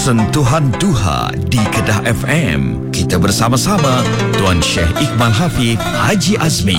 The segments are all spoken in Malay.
Sentuhan Duha di Kedah FM. Kita bersama-sama Tuan Syekh Iqbal Hafiz Haji Azmi.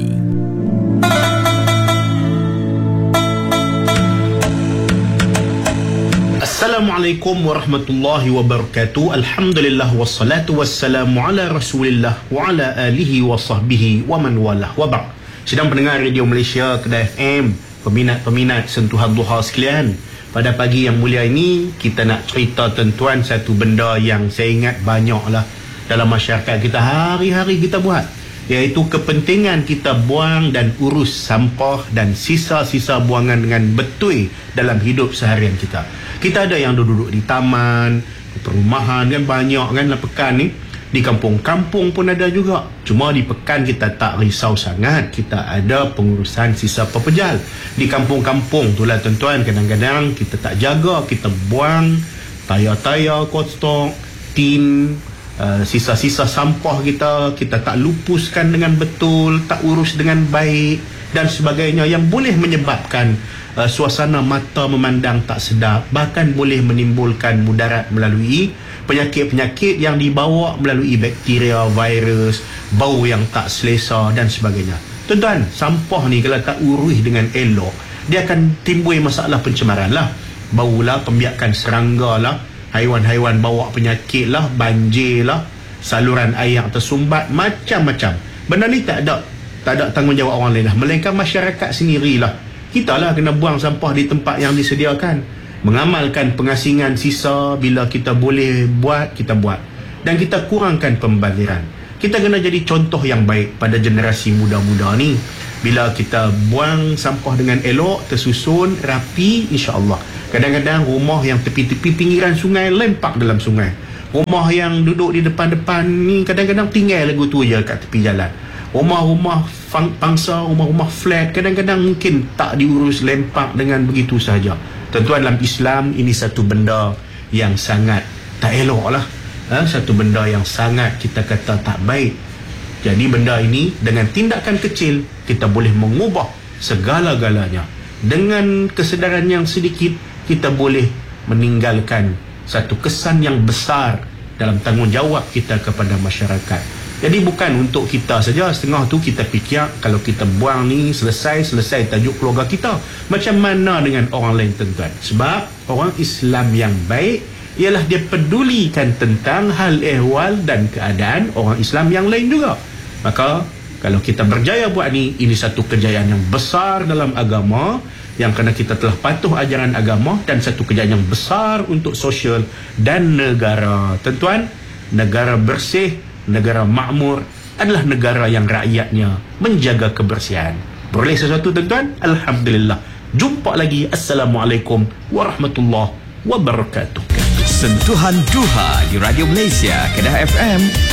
Assalamualaikum warahmatullahi wabarakatuh. Alhamdulillah wassalatu wassalamu ala Rasulillah wa ala alihi wa sahbihi wa man walah wa ba'd. Sedang pendengar Radio Malaysia Kedah FM, peminat-peminat Sentuhan Duha sekalian. Pada pagi yang mulia ini, kita nak cerita tuan-tuan satu benda yang saya ingat banyaklah dalam masyarakat kita hari-hari kita buat, iaitu kepentingan kita buang dan urus sampah dan sisa-sisa buangan dengan betul dalam hidup seharian kita. Kita ada yang duduk di taman, di perumahan kan, banyak kan lah pekan ni. Di kampung-kampung pun ada juga. Cuma di pekan kita tak risau sangat, kita ada pengurusan sisa pepejal. Di kampung-kampung tu lah tuan-tuan, kadang-kadang kita tak jaga, kita buang tayar-tayar kotak, tin, sisa-sisa sampah kita tak lupuskan dengan betul, tak urus dengan baik dan sebagainya, yang boleh menyebabkan suasana mata memandang tak sedap, bahkan boleh menimbulkan mudarat melalui penyakit-penyakit yang dibawa melalui bakteria, virus, bau yang tak selesa dan sebagainya. Tuan-tuan, sampah ni kalau tak urus dengan elok, dia akan timbul masalah pencemaran lah, bau lah, pembiakan serangga lah, haiwan-haiwan bawa penyakit lah, banjir lah, saluran air yang tersumbat, macam-macam. Benda ni tak ada tanggungjawab orang lain lah, melainkan masyarakat sendirilah. Kita lah kena buang sampah di tempat yang disediakan, mengamalkan pengasingan sisa, bila kita boleh buat, kita buat, dan kita kurangkan pembaziran. Kita kena jadi contoh yang baik pada generasi muda-muda ni. Bila kita buang sampah dengan elok, tersusun, rapi, insya-Allah. Kadang-kadang rumah yang tepi-tepi pinggiran sungai lempak dalam sungai. Rumah yang duduk di depan-depan ni kadang-kadang tinggal lagu tu je kat tepi jalan. Rumah-rumah pangsa, rumah-rumah flat kadang-kadang mungkin tak diurus, lempak dengan begitu saja. Tuan-tuan, dalam Islam ini satu benda yang sangat tak elok lah, satu benda yang sangat kita kata tak baik. Jadi benda ini dengan tindakan kecil kita boleh mengubah segala-galanya. Dengan kesedaran yang sedikit kita boleh meninggalkan satu kesan yang besar dalam tanggungjawab kita kepada masyarakat. Jadi bukan untuk kita saja, setengah tu kita fikir kalau kita buang ni selesai tajuk keluarga kita. Macam mana dengan orang lain tuan-tuan? Sebab orang Islam yang baik ialah dia pedulikan tentang hal ehwal dan keadaan orang Islam yang lain juga. Maka kalau kita berjaya buat ni, ini satu kejayaan yang besar dalam agama, yang kerana kita telah patuh ajaran agama, dan satu kejayaan yang besar untuk sosial dan negara. Tuan-tuan, negara bersih, negara makmur adalah negara yang rakyatnya menjaga kebersihan. Boleh sesuatu tuan-tuan? Alhamdulillah. Jumpa lagi. Assalamualaikum warahmatullahi wabarakatuh. Sentuhan Duha di Radio Malaysia Kedah FM.